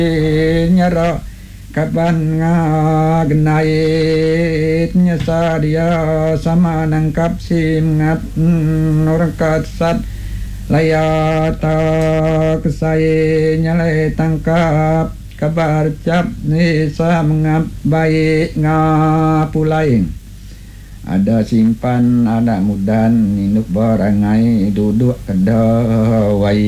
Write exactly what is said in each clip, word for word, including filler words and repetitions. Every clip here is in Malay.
nyara kapan ngagenait nyasa dia sama nangkap simngat orang kasat layata kesai nyalai tangkap kabar cap nisa mengap baik ngapulaing ada simpan ada mudan induk barangai duduk kedawai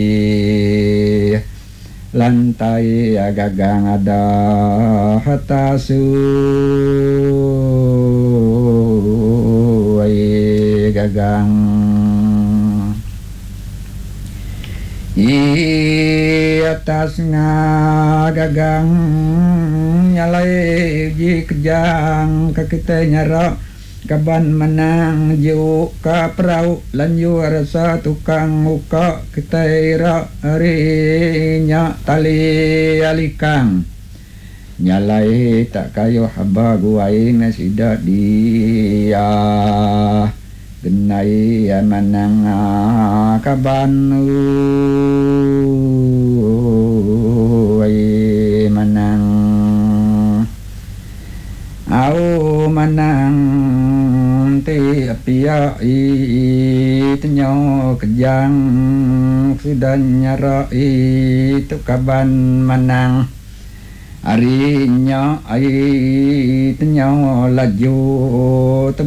lantai agagang ada hatasu ai gagang i atas ngagagang nyalai ji kejang kakita nyara kaban menang ju ka perahu lanju rasa tukang muka kita ira harinya tali alikang nyalai tak kayo haba guai nasida dia genai manang kaban uai manang au manang ti apia i tenyo kejang sudah nyara i tu kaban manang arinya ai tenyo laju